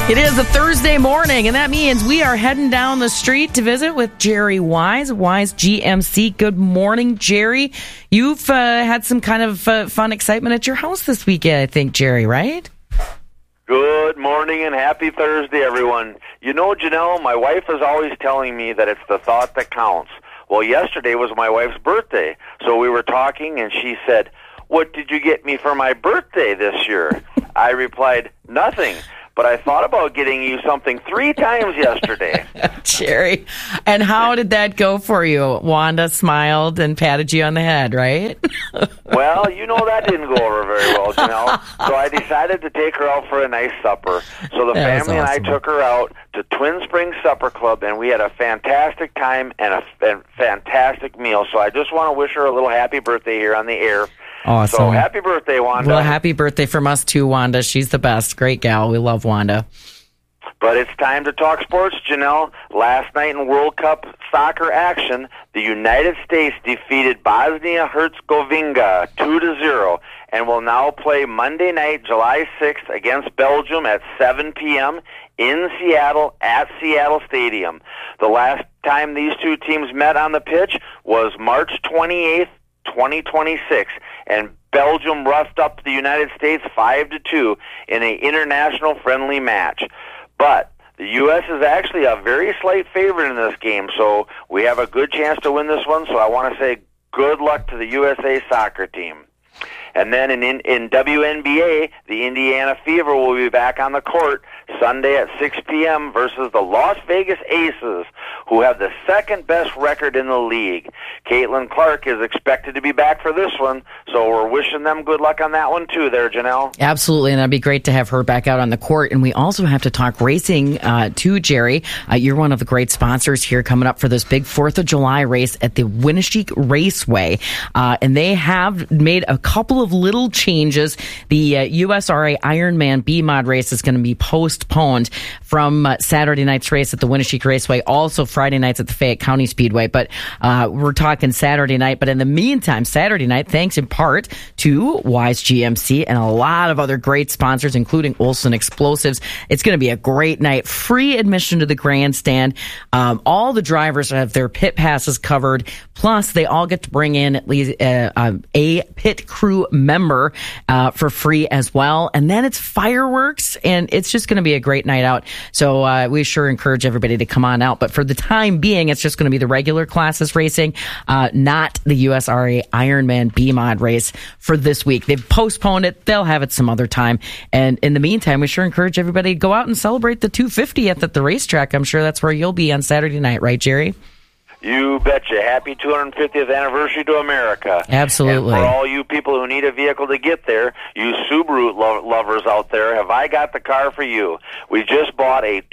It is a Thursday morning, and that means we are heading down the street to visit with Jerry Wise, Wise GMC. Good morning, Jerry. You've had some kind of fun excitement at your house this weekend, I think, Jerry, right? Good morning and happy Thursday, everyone. You know, Janelle, my wife is always telling me that it's the thought that counts. Well, yesterday was my wife's birthday, so we were talking, and she said, "What did you get me for my birthday this year?" I replied, "Nothing. But I thought about getting you something 3 times yesterday." Jerry, and how did that go for you? Wanda smiled and patted you on the head, right? Well, you know that didn't go over very well, So I decided to take her out for a nice supper. So the family and I took her out to Twin Springs Supper Club, and we had a fantastic time and a fantastic meal. So I just want to wish her a little happy birthday here on the air. Awesome. So happy birthday, Wanda. Well, happy birthday from us too, Wanda. She's the best. Great gal. We love Wanda. But it's time to talk sports, Janelle. Last night in World Cup soccer action, the United States defeated Bosnia-Herzegovina 2-0 and will now play Monday night, July 6th, against Belgium at 7 p.m. in Seattle at Seattle Stadium. The last time these two teams met on the pitch was March 28th, 2026, and Belgium roughed up the United States 5-2 in an international friendly match. But the U.S. is actually a very slight favorite in this game, so we have a good chance to win this one, so I want to say good luck to the USA soccer team. And then in WNBA, the Indiana Fever will be back on the court Sunday at 6 p.m. versus the Las Vegas Aces, who have the second best record in the league. Caitlin Clark is expected to be back for this one, so we're wishing them good luck on that one too there, Janelle. Absolutely, and that'd be great to have her back out on the court. And we also have to talk racing too, Jerry. You're one of the great sponsors here coming up for this big 4th of July race at the Winneshiek Raceway. And they have made a couple of little changes. The USRA Ironman B-Mod race is going to be postponed from Saturday night's race at the Winneshiek Raceway, also Friday nights at the Fayette County Speedway. But we're talking Saturday night. But in the meantime, Saturday night, thanks in part to Wise GMC and a lot of other great sponsors, including Olson Explosives, it's going to be a great night. Free admission to the grandstand. All the drivers have their pit passes covered. Plus, they all get to bring in at least a pit crew member for free as well. And then it's fireworks, and it's just going to be a great night out. So we sure encourage everybody to come on out. But for the time being, it's just going to be the regular classes racing, not the USRA Ironman B-Mod race for this week. They've postponed it. They'll have it some other time. And in the meantime, we sure encourage everybody to go out and celebrate the 250th at the racetrack. I'm sure that's where you'll be on Saturday night, right, Jerry? You betcha. Happy 250th anniversary to America. Absolutely. And for all you people who need a vehicle to get there, you Subaru lovers out there, have I got the car for you? We just bought a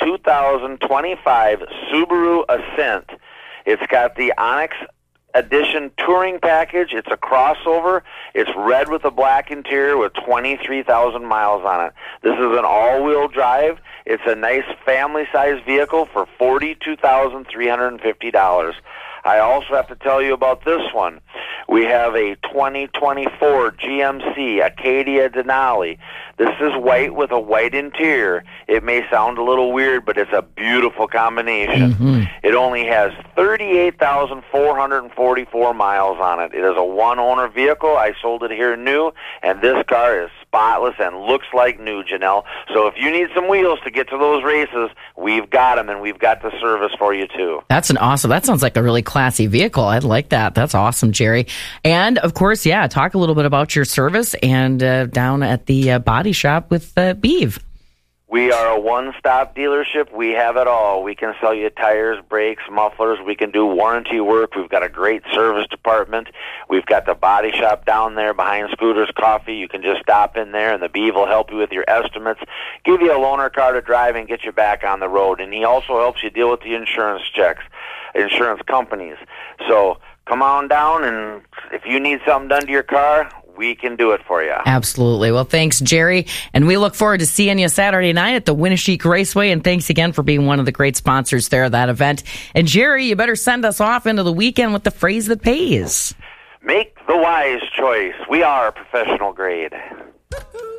2025 Subaru Ascent. It's got the Onyx Edition touring package. It's a crossover. It's red with a black interior with 23,000 miles on it. This is an all-wheel drive. It's a nice family-sized vehicle for $42,350. I also have to tell you about this one. We have a 2024 GMC Acadia Denali. This is white with a white interior. It may sound a little weird, but it's a beautiful combination. Mm-hmm. It only has 38,444 miles on it. It is a one-owner vehicle. I sold it here new, and this car is spotless and looks like new, Janelle. So if you need some wheels to get to those races, we've got them, and we've got the service for you, too. That sounds like a really classy vehicle. I'd like that. That's awesome, Jerry. And, of course, talk a little bit about your service and down at the body shop with Beeve. We are a one-stop dealership. We have it all. We can sell you tires, brakes, mufflers. We can do warranty work. We've got a great service department. We've got the body shop down there behind Scooter's Coffee. You can just stop in there, and the Beeve will help you with your estimates, give you a loaner car to drive, and get you back on the road. And he also helps you deal with the insurance checks, insurance companies. So come on down, and if you need something done to your car, we can do it for you. Absolutely. Well, thanks, Jerry. And we look forward to seeing you Saturday night at the Winneshiek Raceway. And thanks again for being one of the great sponsors there of that event. And Jerry, you better send us off into the weekend with the phrase that pays. Make the wise choice. We are professional grade.